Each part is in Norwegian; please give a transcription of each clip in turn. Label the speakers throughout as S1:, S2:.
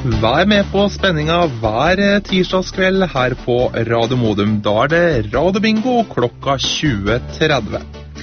S1: Vær med på spenninga hver tirsdagskveld her på Radio Modum. Da det Radiobingo klokka 20:30.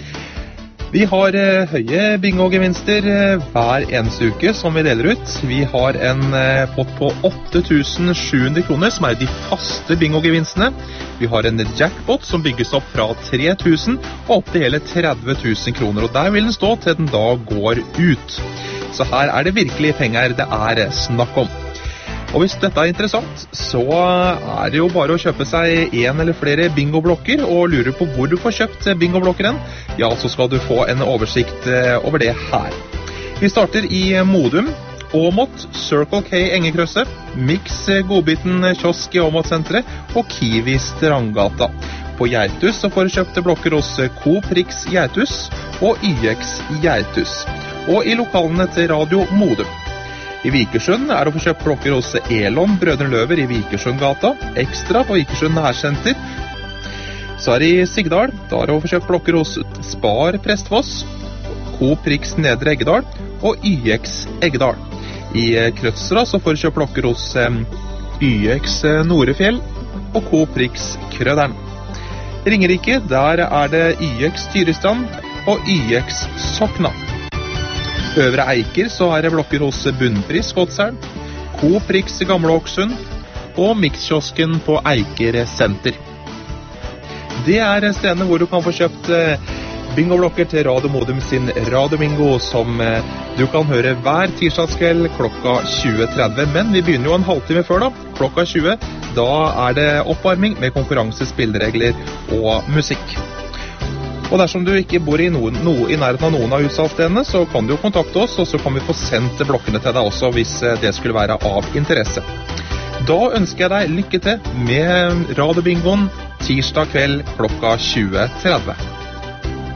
S1: Vi har høye bingogevinster hver eneste uke som vi deler ut. Vi har en pott på 8.700 kroner som de faste bingogevinstene. Vi har en jackpot som bygges opp fra 3.000 og opp til hele 30.000 kroner. Og der vil den stå til den da går ut. Så her det virkelig penger det snakk om. Og hvis dette interessant, så det jo bare å kjøpe seg en eller flere bingoblokker og lure på hvor du får kjøpt bingoblokkeren. Ja, så skal du få en oversikt over det her. Vi starter i Modum, Åmot, Circle K Engekrøsset, Mix Godbiten Kiosk i Åmot-senteret og Kiwi Strandgata. På Gjerthus så får du kjøpt blokker hos Coop Rix Gjerthus og YX Gjerthus. Og i lokalene til Radio Modum. I Vikersund det å få kjøpt blokker hos Elon Brødrene Løver i Vikersundgata, Ekstra på Vikersund Nærsenter. Så det i Sigdal, da det å få kjøpt blokker hos Spar Prestfoss, Coop Rix Nedre Eggedal og YX Eggedal. I Krødsra så får du kjøpt blokker hos YX Norefjell og Coop Rix Krøderen. Ringerike, der det YX Tyristrand og YX Sokna. Øvre Eiker så det blokker hos Bunnpris Skotselv, Coop Rix Gamle Åksund og Mixkiosken på Eiker Senter. Det stedene hvor du kan få kjøpt bingoblokker til Radio Modum sin Radiobingo som du kan høre hver tirsdagskveld klokka 20:30. Men vi begynner jo en halvtime før da, klokka 20. Da det oppvarming med konkurranse, spilleregler og musikk. Og dersom du ikke bor i nærheten av noen av utsalgsstedene, så kan du jo kontakte oss, og så kan vi få sendt blokkene til deg også, hvis det skulle være av interesse. Da ønsker jeg deg lykke til med Radiobingoen tirsdag kveld klokka 20:30.